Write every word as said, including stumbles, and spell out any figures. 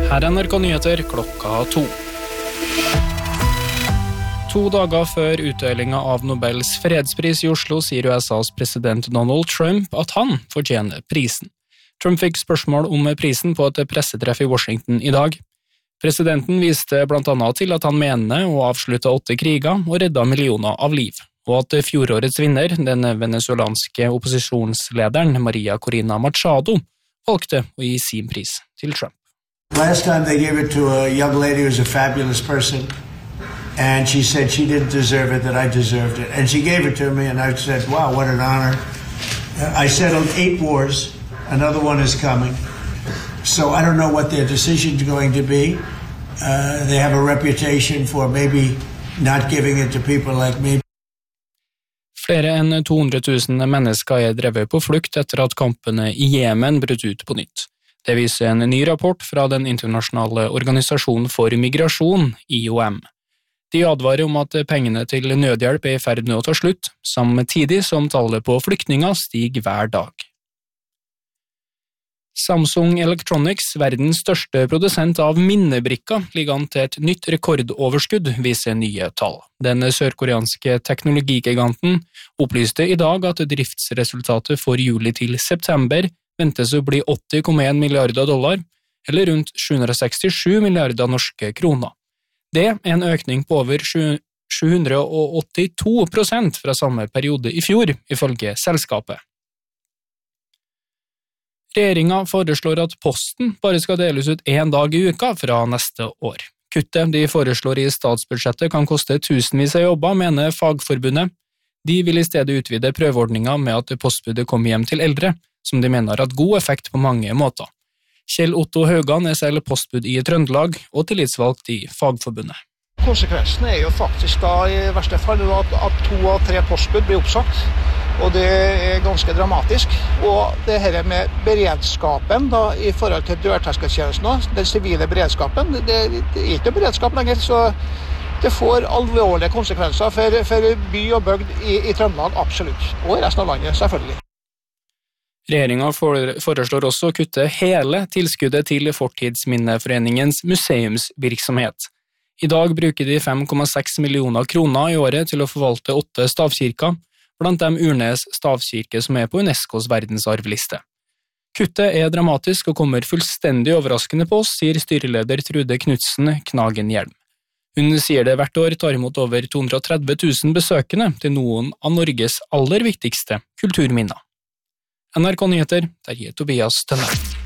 Her er N R K Nyheter klokka to. To dager før utdelingen av Nobels fredspris i Oslo sier U S A's president Donald Trump at han fortjener prisen. Trump fikk spørsmål om prisen på et pressetreff i Washington i dag. Presidenten viste blant annet til at han mener å avslutte åtte kriger og redde millioner av liv, og at fjorårets vinner, den venezuelanske opposisjonslederen Maria Corina Machado, valgte å gi sin pris til Trump. Last time they gave it to a young lady who was a fabulous person, and she said she didn't deserve it, that I deserved it. And she gave it to me, and I said, wow, what an honor. I settled eight wars. Another one is coming. So I don't know what their decision is going to be. Uh, they have a reputation for maybe not giving it to people like me. Flere enn to hundre tusen mennesker er drevet på flukt etter at kampene i Jemen brøt ut på nytt. Det viser en ny rapport fra den internasjonale organisasjonen for migrasjon, I O M. De advarer om at pengene til nødhjelp er i ferd med å ta slutt, samtidig som tallet på flyktninger stiger hver dag. Samsung Electronics, verdens største produsent av minnebrikker, ligger an til et nytt rekordoverskudd, viser nye tall. Den sørkoreanske teknologigiganten opplyste i dag at driftsresultatet for juli til september ventes å bli åtti komma en milliarder dollar, eller rundt sju hundre sekstisju milliarder norske kroner. Det er en økning på over sju hundre åttito prosent fra samme periode i fjor, ifølge selskapet. Regjeringen foreslår at posten bare skal deles ut en dag i uka fra neste år. Kuttet de foreslår i statsbudsjettet kan koste tusenvis av jobber, mener Fagforbundet. De vil i stedet utvide prøveordningen med at postbudet kommer hjem til eldre, som de mener har hatt god effekt på mange måter. Kjell Otto Haugan er selv postbud i Trøndelag og tillitsvalgt i Fagforbundet. Konsekvensen er jo faktisk da i verste fall at, at to av tre postbud blir oppsagt, og det er ganske dramatisk. Og det her med beredskapen da, i forhold til dørterskeltjenesten, den sivile beredskapen, det, det er ikke beredskap lenger, så det får alvorlige konsekvenser for, for by og bygd i, i Trøndelag, absolutt, og i resten av landet, selvfølgelig. Regjeringen foreslår også å kutte hele tilskuddet til Fortidsminneforeningens museumsvirksomhet. I dag bruker de fem komma seks millioner kroner i året til å forvalte åtte stavkirker, blant dem Urnes stavkirke som er på UNESCOs verdensarvliste. Kuttet er dramatisk og kommer fullstendig overraskende på oss, sier styreleder Trude Knudsen Knagenhjelm. Hun sier det hvert år tar imot over to hundre tretti tusen besøkende til noen av Norges aller viktigste kulturminner. N R K Nyheter, der gir Tobias Tønne.